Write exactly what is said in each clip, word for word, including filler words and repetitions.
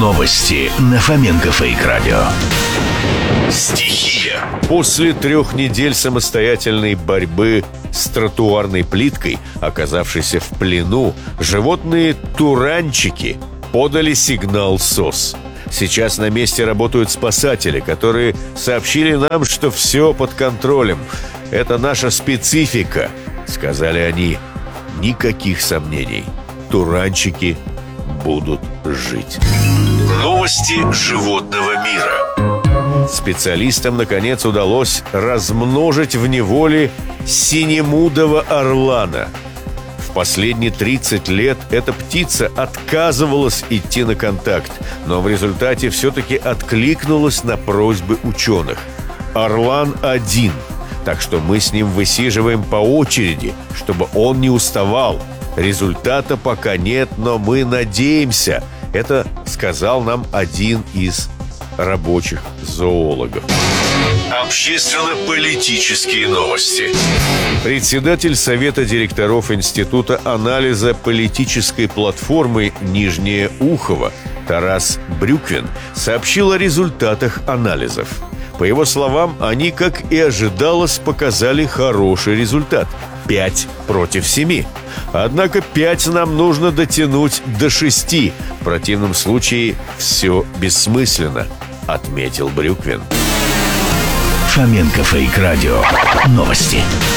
Новости на Фоменко Фейк Радио. Стихия. После трех недель самостоятельной борьбы с тротуарной плиткой, оказавшейся в плену, животные туранчики подали сигнал СОС. Сейчас на месте работают спасатели, которые сообщили нам, что все под контролем. Это наша специфика, сказали они. Никаких сомнений. Туранчики будут жить. Новости животного мира. Специалистам, наконец, удалось размножить в неволе синемудого орлана. В последние тридцать лет эта птица отказывалась идти на контакт, но в результате все-таки откликнулась на просьбы ученых. Орлан один, так что мы с ним высиживаем по очереди, чтобы он не уставал. Результата пока нет, но мы надеемся. Это сказал нам один из рабочих зоологов. Общественно-политические новости. Председатель Совета директоров Института анализа политической платформы «Нижнее Ухово» Тарас Брюквин сообщил о результатах анализов. По его словам, они, как и ожидалось, показали хороший результат – пять против семи. Однако пять нам нужно дотянуть до шести. В противном случае все бессмысленно, отметил Брюквин. Фоменко Фейк Радио. Новости.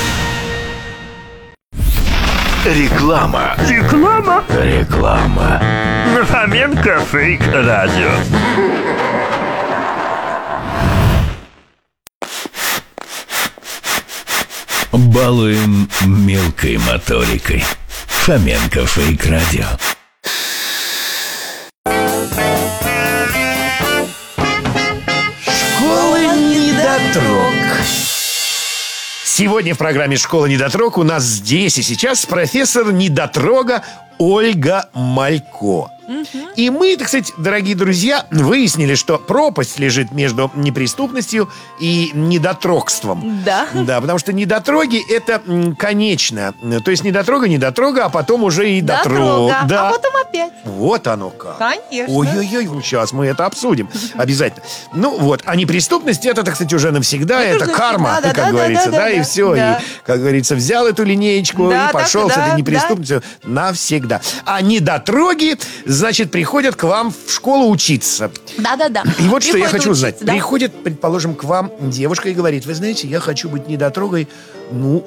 Реклама. Реклама Реклама. на Фоменко Фейк Радио. Балуем мелкой моторикой. Фоменко Фейк Радио. Школа недотрог. Сегодня в программе «Школа недотрог» у нас здесь и сейчас профессор недотрога Ольга Малько. И мы, так сказать, дорогие друзья, выяснили, что пропасть лежит между неприступностью и недотрогством. Да. Да, потому что недотроги — это м, конечно. То есть недотрога, недотрога, а потом уже и дотрог. Дотрога. Да. А потом опять. Вот оно как. Конечно. Ой-ой-ой, ну, сейчас мы это обсудим. Обязательно. Ну вот, а неприступность — это, так сказать, уже навсегда. Это Это, уже карма, навсегда, как да, да, говорится, да, да, да, и да. все. Да. И, как говорится, взял эту линеечку Да, и пошел так, с этой да, неприступностью навсегда. А недотроги, значит, приходят к вам в школу учиться. Да-да-да. И вот что я Приходит хочу учиться, узнать. да? Приходит, предположим, к вам девушка и говорит: вы знаете, я хочу быть недотрогой, ну,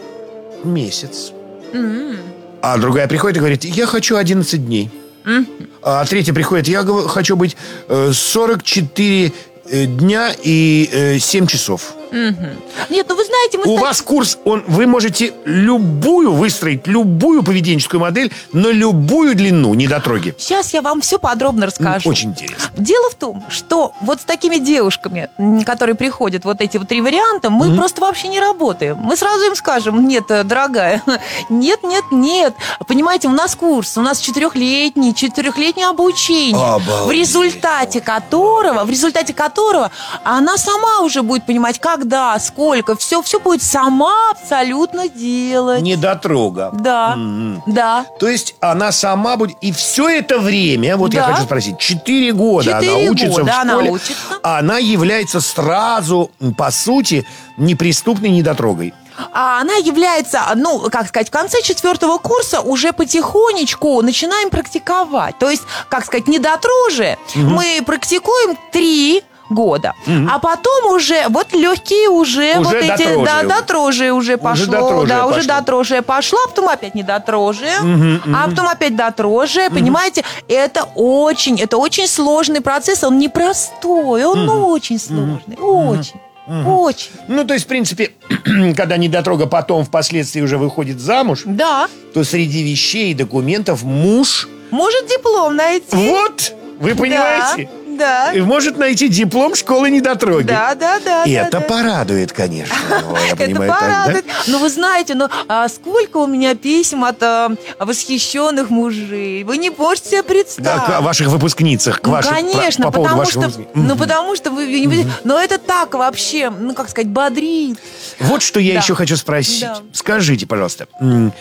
месяц. М. А другая приходит и говорит: я хочу одиннадцать дней. М. А третья приходит: я гов- хочу быть э, сорок четыре э, дня и э, семь часов. Мгм. Нет, ну вы знаете, мы... У с- вас курс, он, вы можете любую выстроить, любую поведенческую модель на любую длину недотроги. Сейчас я вам все подробно расскажу. Очень интересно. Дело в том, что вот с такими девушками, м, которые приходят, вот эти вот три варианта, мы просто вообще не работаем. Мы сразу им скажем: нет, э, дорогая, нет, нет, нет. Понимаете, у нас курс, у нас четырехлетний, четырехлетнее обучение, Обалдеть. в результате которого, в результате которого она сама уже будет понимать, когда, сколько, все, все будет сама абсолютно делать. Недотрога. Да, М-м. да. То есть она сама будет... И все это время, вот я Да. хочу спросить, четыре года она Четыре учится года в она школе. учится. Она является сразу, по сути, неприступной недотрогой. А она является, ну, как сказать, в конце четвертого курса уже потихонечку начинаем практиковать. То есть, как сказать, недотроже мы практикуем три года. А потом уже вот легкие уже, Уже вот эти, дотрожие да, уже. дотрожие уже пошло. дотрожие да, уже пошло. дотрожие пошло, а потом опять недотрожие, а потом опять дотрожие. Понимаете, это очень, это очень сложный процесс, он непростой, он очень сложный, очень. Очень. Ну, то есть, в принципе, когда недотрога потом впоследствии уже выходит замуж, Да. то среди вещей и документов муж... Может диплом найти. Вот! Вы понимаете? Да. И может найти диплом школы недотроги. Да, да, да. И да, это да. порадует, конечно. Ну, я Это понимаю, так, да? порадует. Но вы знаете, ну а сколько у меня писем от а, восхищенных мужей. Вы не можете себе представить. Да, к ваших выпускницах, к Ну, вашим, конечно, по, по поводу потому ваших что, выпускниц. ну потому что вы, вы не- но это так вообще, ну как сказать, бодрит. Вот что я Да. еще хочу спросить. Да. Скажите, пожалуйста, м,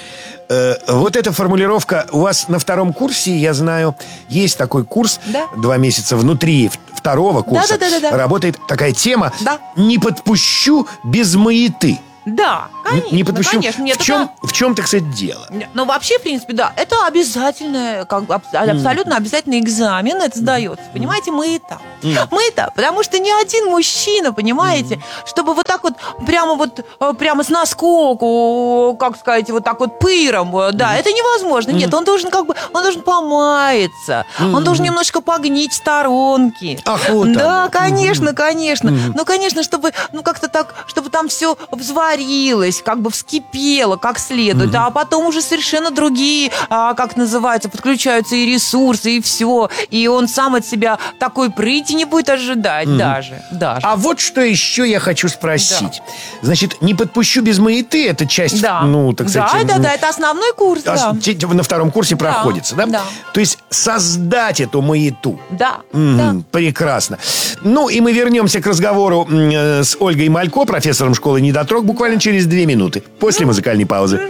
Э, вот эта формулировка у вас на втором курсе, я знаю, есть такой курс, Да. два месяца внутри второго курса Да-да-да-да-да. работает такая тема Да. «Не подпущу без маяты». Да, конечно, Не подпущу. конечно. Нет, в, чем, это- в чем, так сказать, дело? Ну, вообще, в принципе, да, это обязательное, как бы, аб- абсолютно обязательный экзамен, это сдается, понимаете, мы-то. Мы-то, потому что ни один мужчина, понимаете, чтобы вот так вот, прямо вот, э, прямо с наскоку, как сказать, вот так вот пыром, э, да, это невозможно. Нет, он должен как бы, он должен помаяться, он должен немножко погнить в сторонке. Ах, вот Да, оно. конечно, конечно. Ну, конечно, чтобы, ну, как-то так, чтобы там все взварилось, как бы вскипело как следует, а потом уже совершенно другие, а, как называется, подключаются и ресурсы, и все. И он сам от себя такой прыти не будет ожидать даже. даже. А вот что еще я хочу спросить. Значит, «Не подпущу без маяты» — это часть, Да. ну, так да, сказать... да, м, да, это основной курс, ас- да. те- на втором курсе проходится, да? да. То есть создать эту маяту. Да, Мгм, да. Прекрасно. Ну, и мы вернемся к разговору м, э, с Ольгой Малько, профессором школы «Недотрог», буквально через две минуты, после музыкальной паузы.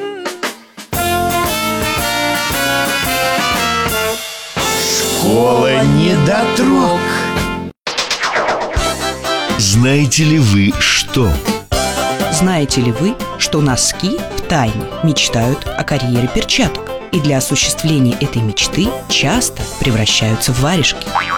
Школа «Недотрог». Знаете ли вы что? Знаете ли вы, что носки втайне мечтают о карьере перчаток и для осуществления этой мечты часто превращаются в варежки?